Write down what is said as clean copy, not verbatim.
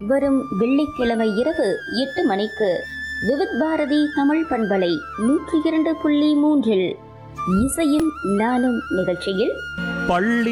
வரும் வெள்ளிக்கிழமை இரவு 8 மணிக்கு விவித் பாரதி தமிழ் பண்பலை 102.3 இசையும் நானும் நிகழ்ச்சியில் பள்ளி